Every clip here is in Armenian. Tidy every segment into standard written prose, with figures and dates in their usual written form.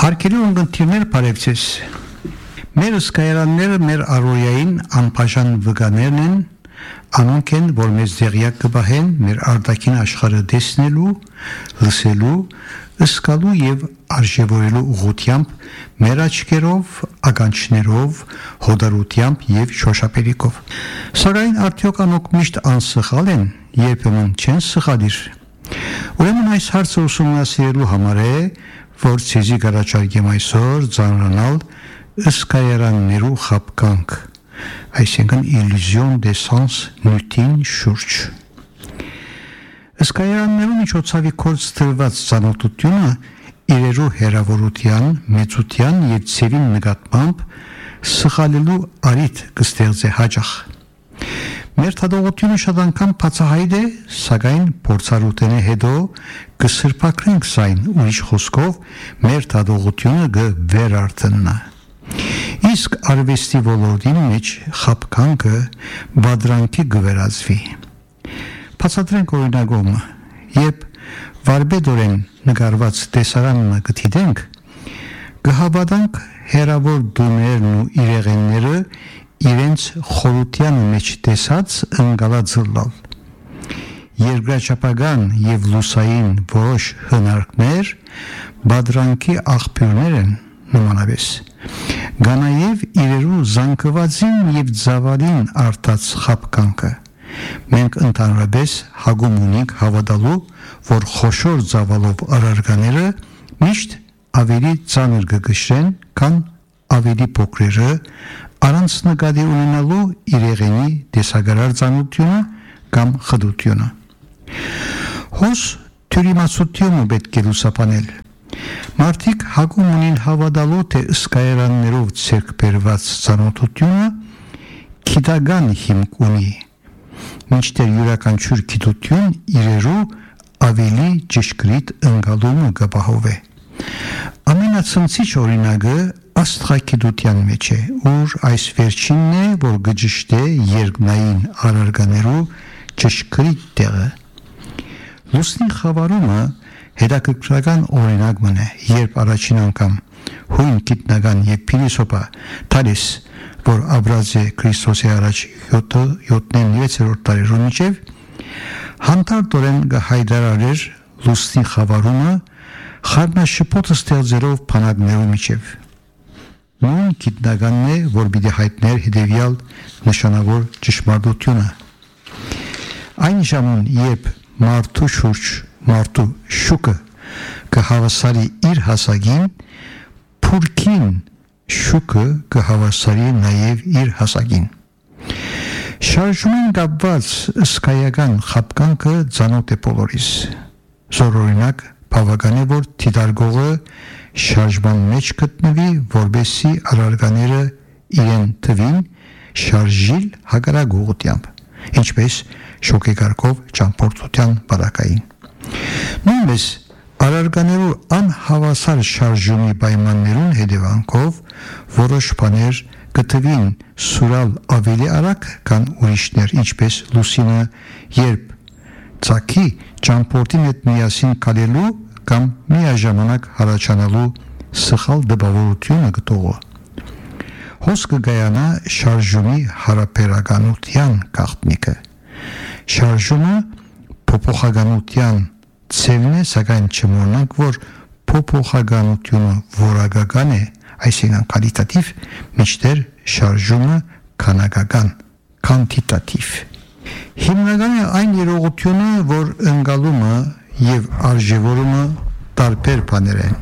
Հարկելի ունգընտիրներ բարևձեզ։ Մեր հսկայարանները մեր առօրյային անբաժան վկաներն են, անոնք են, որ մեզ դեղյակ կբահեն մեր արտաքին աշխարհը տեսնելու, լսելու, ըսկալու եւ արժեվորելու ուղղությամբ, մեր աչքերով, ականջներով, հոդարությամբ եւ շոշափելիքով։ Սակայն արդյոք անոնք միշտ անսխալ են, երբեմն չեն սխալիր։ Ուրեմն այս հարցը ուսումնասիրելու համար է, որ ցեզի կառաջարկեմ այսօր ծանրանալ ըսկայարաններու խապկանք, այսինքն illusion de sens նյութին շուրջ։ Ըսկայարաններու միջոցավի կորց տրված ծանոթությունը իրերու հերավորության, մեծության եւ ցևին նկատմամբ սխալելու արիթ կստեղծե հաճախ։ Մեր թադողությունը շատ անգամ բացահայտ է, սակայն փորձառութենի հետո կսրբակրենք սայն, ուրիշ խոսքով մեր թադողությունը կվերարտնա։ Իսկ արվեստի ոլորտի մեջ խապկանքը բադրանքի կվերածվի։ Բացատրենք օրինակով, երբ վարպետորեն նկարված տեսարանը կդիտենք, կհավատանք հերավոր դուներն ու իրեղենները իրենց խորության մեջ տեսած ընկալածլալ։ Երկրաչափական եւ լուսային որոշ հնարքներ բադրանքի աղբյուրներ են նմանապես։ Գանաև իրերու զանգվածին եւ ծավալին արտած խապկանքը։ Մենք ընդհանրապես հագում ունենք հավատալու, որ խոշոր ծավալով առարկաները միշտ ավելի ծանր կգշեն, քան ավելի փոքրերը, առանց նկատի ունենալու իրեղենի տեսակարար ծանոթությունը կամ խդությունը։ Հոս թյուրիմացությունը պետք է լուսաբանել։ Մարդիկ հագում ունին հավատալու, թե ըսկայարաններով ցերկ բերված ծանոթությունը գիտական հիմք ունի, մինչդեռ յուրաքանչյուր գիտություն իրերու ավելի ճշգրիտ ընկալումը կապահովի։ Ամենացնցիչ օրինակը աստղագիտության մեջ է, ուր այս վերջինն է, որ գճշտե երկնային առարկաներու ճշգրիտ տեղը։ Լուսնի խավարումը հետաքրքրական օրինակ մնա, երբ առաջին անգամ հույն գիտնական եւ փիլիսոփա Թալես, որ ապրած է Քրիստոսի առաջ 7-9-րդ դարերու միջև, հանդարտորեն կհայտարարեր լուսնի խավարումը խառնաշփոթ ստեղծելով բանակներու միջև։ Նույն գիտնականն է, որ պիտի հայտներ հետևյալ նշանավոր ճշմարտությունը։ Այն ժամուն, երբ մարդու շուրջ մարդու շուկը կհավասարի իր հասակին, փուրքին շուկը կհավասարի նաև իր հասակին։ Շարժումին կապված ըսկայական խապկանքը ծանոթ է բոլորիս։ Զորօրինակ բավական է, որ դիտարկողը շարժման մեջ գտնվի, որբեսի առարկաները իրեն թվին շարժիլ հակառակ ուղղությամբ, ինչպես շոկեգարկով ճամփորդության բարակային։ Նույնպես առարկաներու անհավասար շարժումի պայմաններուն հետևանքով որոշ բաներ կթվին սուրալ ավելի արագ, քան ուրիշներ, ինչպես լուսինը, երբ ցակի ճամփորդին հետ միասին կալելու կամ միաժամանակ հարաճանալու սխալ դպավորությունը գտողը։ Հոսքը գայանա շարժումի հարաբերականության գաղտնիքը։ Շարժումը փոփոխականության ցևն է, սակայն չմոռանանք, որ փոփոխականությունը որակական է, այսինքն կվալիտատիվ, մինչդեռ շարժումը քանակական, քվանտիտատիվ։ Հիմնական է այն երողությունը, որ ընկալումը եւ արժեվորումը տարբեր բաներ են։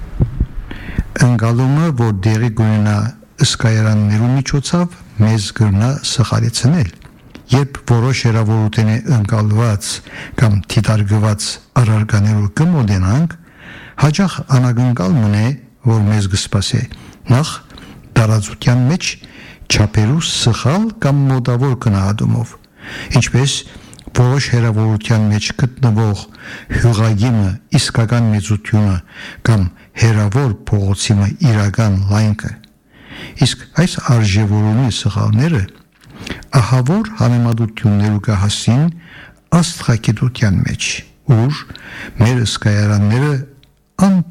Ընկալումը, որ դեղի կունենա ըսկայարաններու միջոցով, մեզ կրնա սխալեցնել։ Երբ որոշ հերավորություն է ընկալված կամ դիտարկված առարկաներու կմոտենանք, հաճախ անակնկալն է, որ մեզ կսպասի նախ տարածության մեջ չափերու սխալ կամ մոտավոր գնահատումով, ինչպես որոշ հերավորության մեջ գտնվող հյուղագիմը իսկական մեծությունը կամ հերավոր փողոցիմը իրական լայնքը։ Իսկ այս արժեվորումի սխալները ահավոր համեմատություններու կհասին աստղագիտության մեջ, ուր մեր ըսկայարանները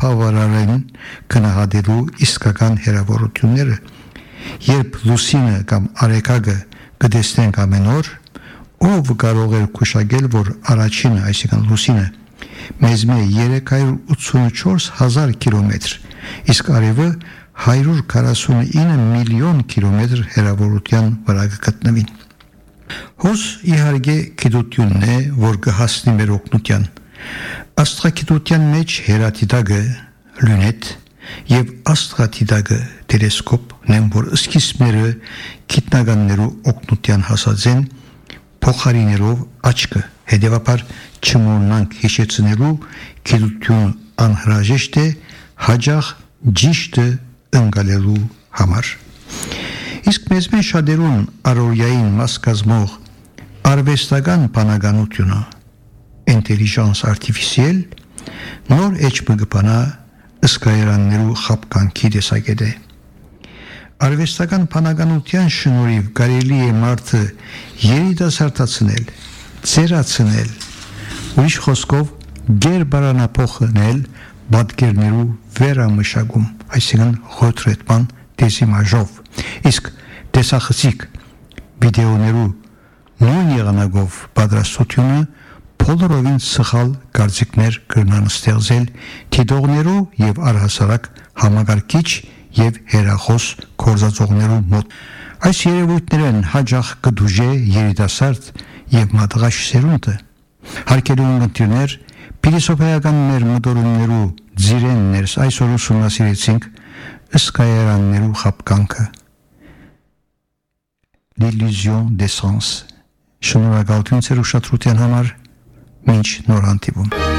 անբավարար են գնահատելու իսկական հերավորությունները։ Երբ լուսինը կամ արեգակը կտեսնենք ամեն օր, ով կարող էր հուշագել, որ առաջինը, այսինքն լուսինը, մեզ մե 384,000 կիլոմետր, իսկ արևը 149 միլիոն կիլոմետր հեռավորության վրա կգտնվին։ Հոս իհարկե գիտությունն է, որ կհասնի մեր օգնության։ Աստղագիտության մեջ հերաթիդակը լյունետ եւ աստղաթիդակը տելեսկոպն են, որ սկիզբները գիտնականներու օգնության հասած են փոխարիներով աչքը, հետևաբար չմոռանանք հիշեցնելու գիտություն անհրաժեշտ է հաջող ճիշտը ընկալելու համար։ Իսկ մեզ մեջ շատերուն առօրյային մաս կազմող արվեստական բանականությունը ինտելիգենս արտիֆիցիալ նոր էջը կբանա ըսկայրաններու խապկանքի տեսակետ է։ Արվեստական բանականության շնորհիվ կարելի է մարդը երիտասարդացնել, ծերացնել, ուրիշ խոսքով գերբարանափոխնել պատկերներու վերամշակում, այսինքն ռետրետման դեզիմաժով, իսկ տեսախցիկ վիդեոներու նույն եղանակով պատրաստությունը բոլորովին սխալ կարծիքներ կրնան ստեղծել դիտողներու եւ առհասարակ համակարգիչ եւ հերախոս կորզածողներու մոտ։ Այս երևույթներն հաջող կդուժե երիտասարդ եւ մատաղաշ սերունդը։ Հարկելու ընկերներ փիլիսոփայական մեր մտորումներու ձիրեններս այսօր ուսումնասիրեցինք ըսկայարաններու խապկանքը l'illusion des sens։ Շնորհակալություն ձեր ուշադրության համար, մինչ նոր հանդիպում։